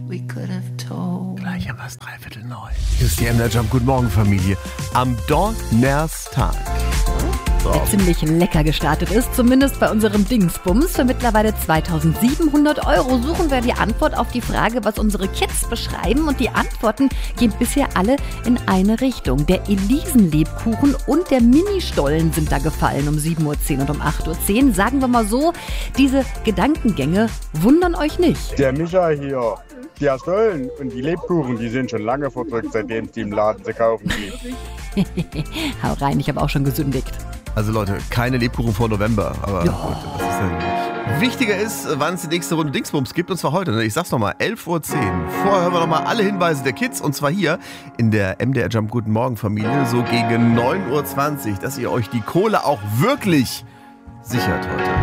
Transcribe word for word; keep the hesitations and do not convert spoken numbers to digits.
we could have told. Gleich haben wir es dreiviertel neun. Hier ist die M D R Jump. Guten Morgen, Familie. Am Donnerstag. So. Der ziemlich lecker gestartet ist, zumindest bei unserem Dingsbums. Für mittlerweile zweitausendsiebenhundert Euro suchen wir die Antwort auf die Frage, was unsere Kids beschreiben. Und die Antworten gehen bisher alle in eine Richtung. Der Elisenlebkuchen und der Ministollen sind da gefallen um sieben Uhr zehn und um acht Uhr zehn. Sagen wir mal so, diese Gedankengänge wundern euch nicht. Der Micha hier, die Stollen und die Lebkuchen, die sind schon lange verdrückt, seitdem es die im Laden zu kaufen gibt. Hau rein, ich habe auch schon gesündigt. Also Leute, keine Lebkuchen vor November. Aber Ja. gut, was ist denn? Wichtiger ist, wann es die nächste Runde Dingsbums gibt. Und zwar heute. Ne? Ich sag's nochmal, elf Uhr zehn. Vorher hören wir nochmal alle Hinweise der Kids. Und zwar hier in der M D R Jump Guten Morgen Familie. So gegen neun Uhr zwanzig, dass ihr euch die Kohle auch wirklich sichert heute.